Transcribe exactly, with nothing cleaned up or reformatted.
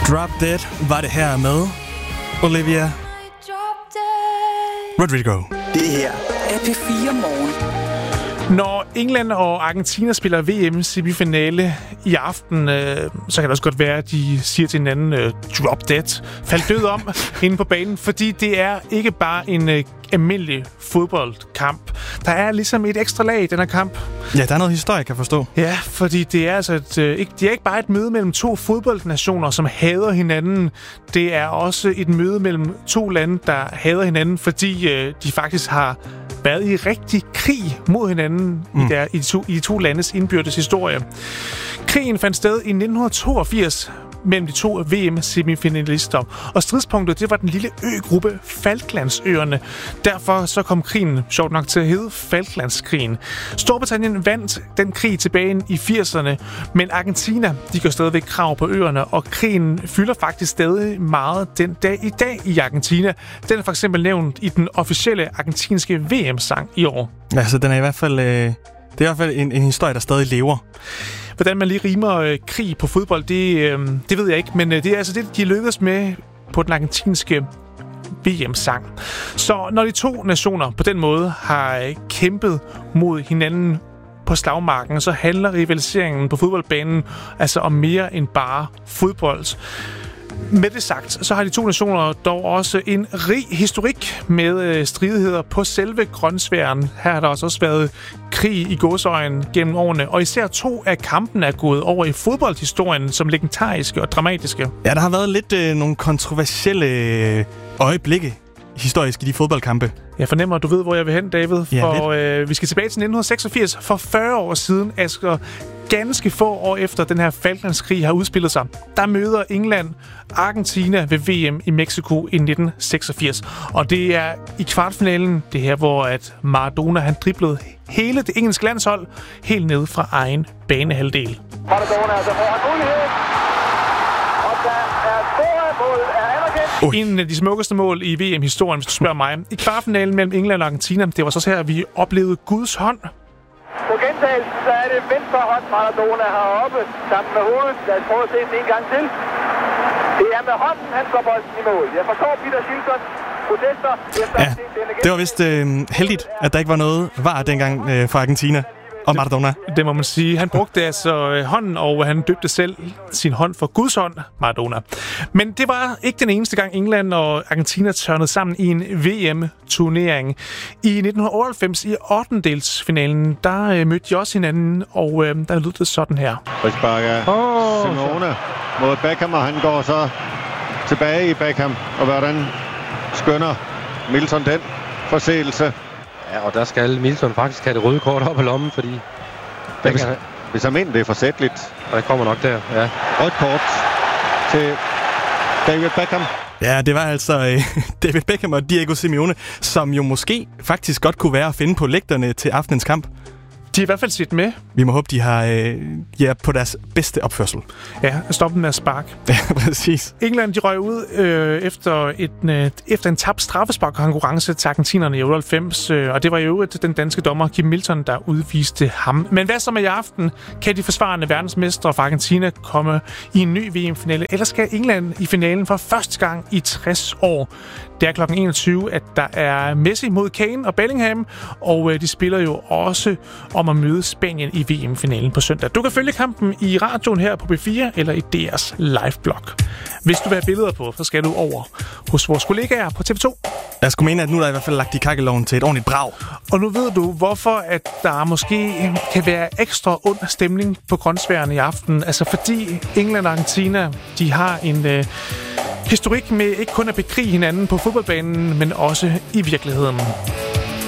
Drop Dead var det her med Olivia Rodrigo. Det her er P fire Morgen. Når England og Argentina spiller V M-semifinale i aften, øh, så kan det også godt være, at de siger til hinanden øh, drop dead, fald død om inde på banen, fordi det er ikke bare en øh, almindelig fodboldkamp. Der er ligesom et ekstra lag i den her kamp. Ja, der er noget historie, jeg kan forstå. Ja, fordi det er altså et, øh, ikke, det er ikke bare et møde mellem to fodboldnationer, som hader hinanden. Det er også et møde mellem to lande, der hader hinanden, fordi øh, de faktisk har været i rigtig krig mod hinanden mm. i, der, i, de to, i de to landes indbyrdes historie. Krigen fandt sted i nitten toogfirs mellem de to V M-semifinalister, og stridspunktet, det var den lille øgruppe Falklandsøerne. Derfor så kom krigen sjovt nok til at hedde Falklandskrigen. Storbritannien vandt den krig tilbage i firserne, men Argentina, de gør stadigvæk krav på øerne, og krigen fylder faktisk stadig meget den dag i dag i Argentina. Den er for eksempel nævnt i den officielle argentinske V M-sang i år. Ja, så den er i hvert fald, øh, det er i hvert fald en, en historie, der stadig lever. Hvordan man lige rimer øh, krig på fodbold, det, øh, det ved jeg ikke, men øh, det er altså det, de lykkedes med på den argentinske V M-sang. Så når de to nationer på den måde har øh, kæmpet mod hinanden på slagmarken, så handler rivaliseringen på fodboldbanen altså om mere end bare fodbold. Med det sagt, så har de to nationer dog også en rig historik med øh, stridigheder på selve grønsværen. Her har der også været krig i gåseøjen gennem årene, og især to af kampene er gået over i fodboldhistorien som legendariske og dramatiske. Ja, der har været lidt øh, nogle kontroversielle øjeblikke historisk i de fodboldkampe. Jeg fornemmer, at du ved, hvor jeg vil hen, David. For ja, øh, vi skal tilbage til nitten seksogfirs. For fyrre år siden, Asger, ganske få år efter den her Falklandskrig har udspillet sig, der møder England Argentina ved V M i Mexico i nitten seksogfirs. Og det er i kvartfinalen, det her, hvor at Maradona han driblede hele det engelske landshold helt ned fra egen banehalvdel. Maradona, altså får han mulighed. Og der er store mål er anerkendt. En af de smukkeste mål i V M-historien, hvis du spørger mig. I kvartfinalen mellem England og Argentina, det var så her, vi oplevede Guds hånd. På gentagelsen, så er det venstre hånd, Maradona har oppe sammen med hovedet. Lad os prøve at se den en gang til. Det er med hånden, han slår bolden i mål. Jeg forstår Peter Shilton protester. Ja, det var vist øh, heldigt, at der ikke var noget var dengang øh, fra Argentina og Maradona. Det, det må man sige. Han brugte altså øh, hånden, og han døbte selv sin hånd for Guds hånd, Maradona. Men det var ikke den eneste gang, England og Argentina tørnede sammen i en V M-turnering. I nitten otteoghalvfems i ottendedelsfinalen, der øh, mødte de også hinanden, og øh, der lød det sådan her. Frisbakker oh, Simone mod Beckham, og han går så tilbage i Beckham. Og hvordan skønner Milton den forseelse? Ja, og der skal Milton faktisk have det røde kort op i lommen, fordi... Ja, hvis, hvis han mener, det er forsætligt. Og det kommer nok der, ja. Rødt kort til David Beckham. Ja, det var altså øh, David Beckham og Diego Simeone, som jo måske faktisk godt kunne være at finde på lægterne til aftenens kamp. De er i hvert fald set med. Vi må håbe, de har øh, de er på deres bedste opførsel. Ja, stop dem med at sparke. Ja, præcis. England, de røg ud øh, efter, et, øh, efter en tabt straffesparkkonkurrence til argentinerne i otteoghalvfems, øh, og det var jo den danske dommer Kim Milton, der udviste ham. Men hvad så med i aften? Kan de forsvarende verdensmestre fra Argentina komme i en ny V M-finale, eller skal England i finalen for første gang i tres år? Det er klokken enogtyve, at der er Messi mod Kane og Bellingham, og øh, de spiller jo også om at møde Spanien i V M-finalen på søndag. Du kan følge kampen i radioen her på P fire eller i D R's live-blog. Hvis du vil have billeder på, så skal du over hos vores kollegaer på T V to. Jeg skulle mene, at nu er der i hvert fald lagt i kakkeloven til et ordentligt brag. Og nu ved du, hvorfor at der måske kan være ekstra ond stemning på grønsværen i aften. Altså fordi England og Argentina, de har en... Øh, historik med ikke kun at bekrige hinanden på fodboldbanen, men også i virkeligheden.